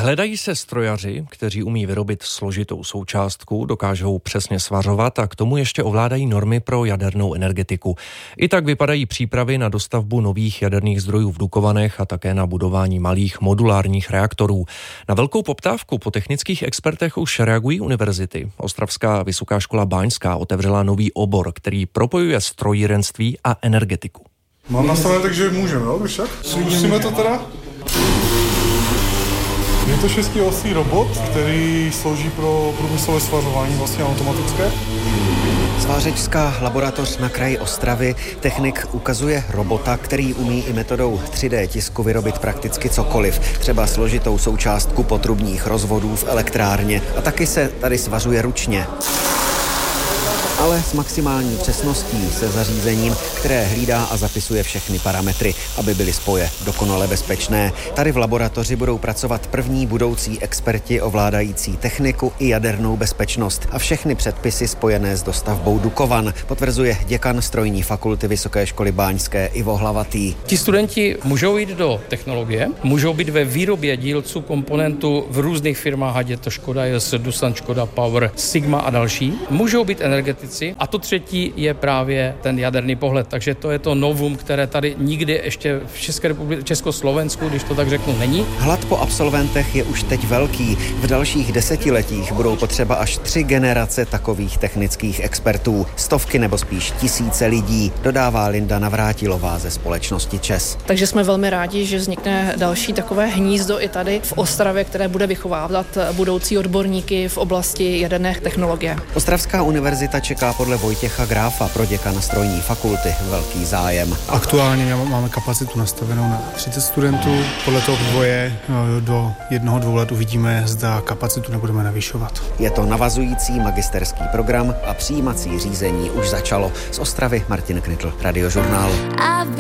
Hledají se strojaři, kteří umí vyrobit složitou součástku, dokážou přesně svařovat a k tomu ještě ovládají normy pro jadernou energetiku. I tak vypadají přípravy na dostavbu nových jaderných zdrojů v Dukovanech a také na budování malých modulárních reaktorů. Na velkou poptávku po technických expertech už reagují univerzity. Ostravská vysoká škola báňská otevřela nový obor, který propojuje strojírenství a energetiku. Mám nastavené tak, že můžeme, jo, však? Zkusíme to teda? Je to 6osý robot, který slouží pro průmyslové svařování, vlastně automatické. Svářečská laboratoř na kraji Ostravy. Technik ukazuje robota, který umí i metodou 3D tisku vyrobit prakticky cokoliv, třeba složitou součástku potrubních rozvodů v elektrárně. A taky se tady svařuje ručně. Ale s maximální přesností se zařízením, které hlídá a zapisuje všechny parametry, aby byly spoje dokonale bezpečné. Tady v laboratoři budou pracovat první budoucí experti ovládající techniku i jadernou bezpečnost a všechny předpisy spojené s dostavbou Dukovan, potvrzuje děkan strojní fakulty Vysoké školy báňské Ivo Hlavatý. Ti studenti můžou jít do technologie, můžou být ve výrobě dílců komponentů v různých firmách, ať je to Škoda JS, Doosan, Škoda Power, Sigma a další. Můžou být energetici. A to třetí je právě ten jaderný pohled. Takže to je to novum, které tady nikdy ještě v České republice, Československu, když to tak řeknu, není. Hlad po absolventech je už teď velký. V dalších desetiletích budou potřeba až 3 generace takových technických expertů. Stovky nebo spíš tisíce lidí, dodává Linda Navrátilová ze společnosti ČES. Takže jsme velmi rádi, že vznikne další takové hnízdo i tady v Ostravě, které bude vychovávat budoucí odborníky v oblasti jaderné technologie. Ostravská univerzita čeká podle Vojtěcha Gráfa, proděkana strojní fakulty, velký zájem. Aktuálně máme kapacitu nastavenou na 30 studentů. Podle toho vývoje do 1-2 let uvidíme, zda kapacitu nebudeme navyšovat. Je to navazující magisterský program a přijímací řízení už začalo. Z Ostravy Martin Knitl, Radiožurnál.